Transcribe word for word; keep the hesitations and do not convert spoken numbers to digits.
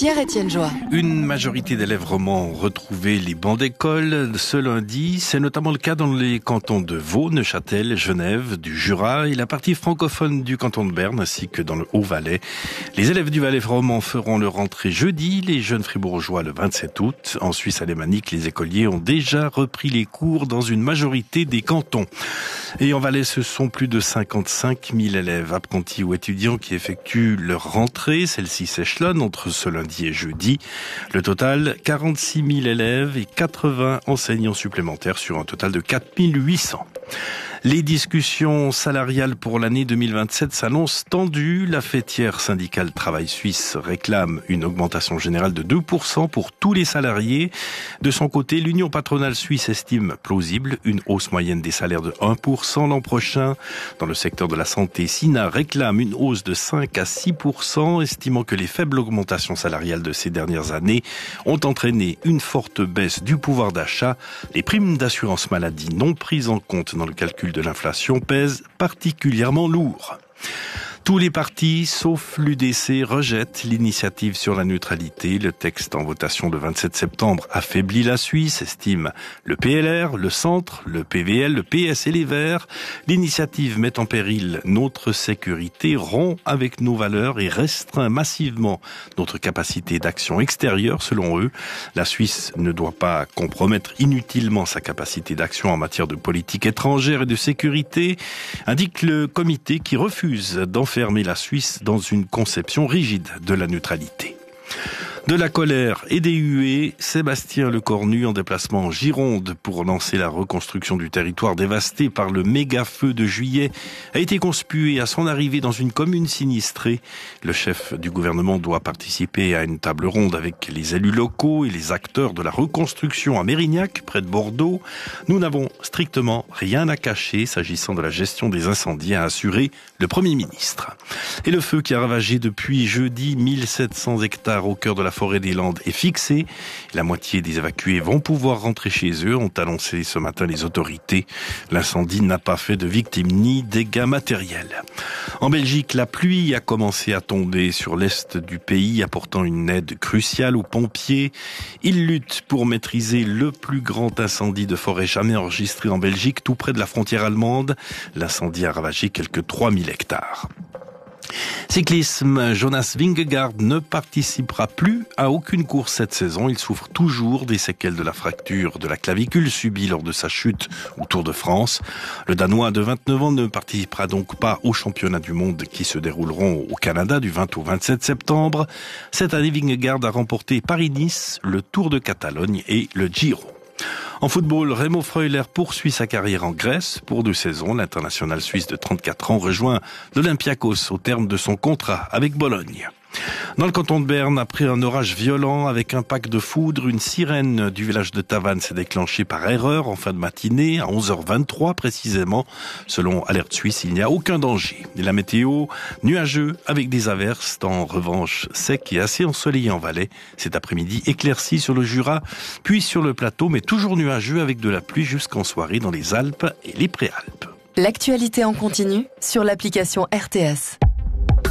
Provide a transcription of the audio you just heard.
Pierre-Étienne Joie. Une majorité d'élèves romans ont retrouvé les bancs d'école ce lundi. C'est notamment le cas dans les cantons de Vaud, Neuchâtel, Genève, du Jura et la partie francophone du canton de Berne, ainsi que dans le Haut-Valais. Les élèves du Valais romand feront leur rentrée jeudi, les jeunes fribourgeois le vingt-sept août. En Suisse alémanique, les écoliers ont déjà repris les cours dans une majorité des cantons. Et en Valais, ce sont plus de cinquante-cinq mille élèves, apprentis ou étudiants qui effectuent leur rentrée. Celle-ci s'échelonne entre ce lundi et jeudi. Le total, quarante-six mille élèves et quatre-vingts enseignants supplémentaires sur un total de quatre mille huit cents. Les discussions salariales pour l'année deux mille vingt-sept s'annoncent tendues. La fêtière syndicale Travail Suisse réclame une augmentation générale de deux pour cent pour tous les salariés. De son côté, l'Union patronale suisse estime plausible une hausse moyenne des salaires de un pour cent l'an prochain. Dans le secteur de la santé, SINA réclame une hausse de cinq à six pour cent, estimant que les faibles augmentations salariales de ces dernières années ont entraîné une forte baisse du pouvoir d'achat. Les primes d'assurance maladie non prises en compte dans le calcul de l'inflation pèse particulièrement lourd. Tous les partis, sauf l'U D C, rejettent l'initiative sur la neutralité. Le texte en votation le vingt-sept septembre affaiblit la Suisse, estime le P L R, le Centre, le P V L, le P S et les Verts. L'initiative met en péril notre sécurité, rompt avec nos valeurs et restreint massivement notre capacité d'action extérieure, selon eux. La Suisse ne doit pas compromettre inutilement sa capacité d'action en matière de politique étrangère et de sécurité, indique le comité qui refuse d'enfermer la Suisse dans une conception rigide de la neutralité. De la colère et des huées, Sébastien Lecornu en déplacement en Gironde pour lancer la reconstruction du territoire dévasté par le méga-feu de juillet a été conspué à son arrivée dans une commune sinistrée. Le chef du gouvernement doit participer à une table ronde avec les élus locaux et les acteurs de la reconstruction à Mérignac, près de Bordeaux. Nous n'avons strictement rien à cacher s'agissant de la gestion des incendies, a assuré le Premier ministre. Et le feu qui a ravagé depuis jeudi mille sept cents hectares au cœur de la forêt des Landes est fixé. La moitié des évacués vont pouvoir rentrer chez eux, ont annoncé ce matin les autorités. L'incendie n'a pas fait de victimes ni dégâts matériels. En Belgique, la pluie a commencé à tomber sur l'est du pays, apportant une aide cruciale aux pompiers. Ils luttent pour maîtriser le plus grand incendie de forêt jamais enregistré en Belgique, tout près de la frontière allemande. L'incendie a ravagé quelques trois mille hectares. Cyclisme, Jonas Vingegaard ne participera plus à aucune course cette saison. Il souffre toujours des séquelles de la fracture de la clavicule subie lors de sa chute au Tour de France. Le Danois de vingt-neuf ans ne participera donc pas aux championnats du monde qui se dérouleront au Canada du vingt au vingt-sept septembre. Cette année, Vingegaard a remporté Paris-Nice, le Tour de Catalogne et le Giro. En football, Remo Freuler poursuit sa carrière en Grèce. Pour deux saisons, l'international suisse de trente-quatre ans rejoint l'Olympiakos au terme de son contrat avec Bologne. Dans le canton de Berne, après un orage violent avec un pack de foudre, une sirène du village de Tavannes s'est déclenchée par erreur en fin de matinée, à onze heures vingt-trois précisément. Selon Alerte Suisse, il n'y a aucun danger. Et la météo, nuageux avec des averses, en revanche sec et assez ensoleillé en Valais. Cet après-midi, éclairci sur le Jura, puis sur le plateau, mais toujours nuageux avec de la pluie jusqu'en soirée dans les Alpes et les Préalpes. L'actualité en continu sur l'application R T S.